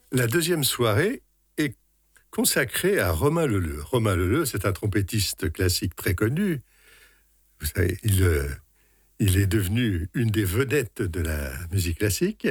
La deuxième soirée est consacrée à Romain Leleu. Romain Leleu, c'est un trompettiste classique très connu. Vous savez, il est devenu une des vedettes de la musique classique.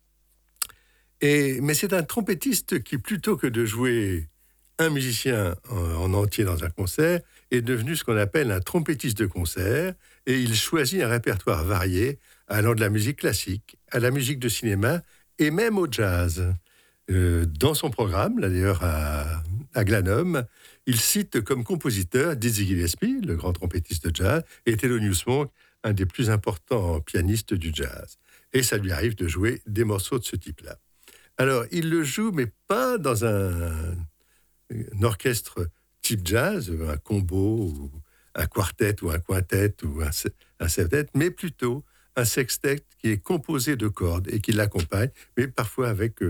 Mais c'est un trompettiste qui, plutôt que de jouer un musicien en entier dans un concert, est devenu ce qu'on appelle un trompettiste de concert, et il choisit un répertoire varié, allant de la musique classique à la musique de cinéma et même au jazz. Dans son programme, là d'ailleurs à Glenholm, il cite comme compositeur Dizzy Gillespie, le grand trompettiste de jazz, et Thelonious Monk, un des plus importants pianistes du jazz. Et ça lui arrive de jouer des morceaux de ce type-là. Alors, il le joue, mais pas dans un orchestre type jazz, un combo, ou un quartet, ou un quintet, ou un septet, mais plutôt un sextet qui est composé de cordes et qui l'accompagne, mais parfois avec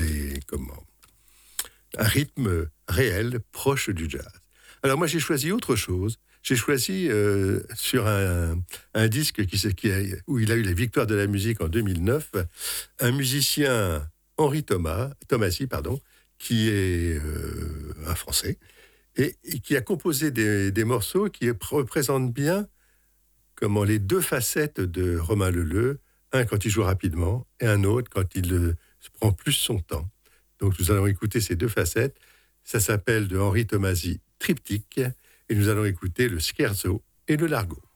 un rythme réel, proche du jazz. Alors moi, j'ai choisi autre chose. J'ai choisi sur un disque où il a eu la victoire de la musique en 2009, un musicien, Henri Tomasi, qui est un Français, et qui a composé des morceaux qui représentent bien comment les deux facettes de Romain Leleu, un quand il joue rapidement et un autre quand il prend plus son temps. Donc nous allons écouter ces deux facettes. Ça s'appelle de Henri Tomasi Triptyque, et nous allons écouter le scherzo et le largo.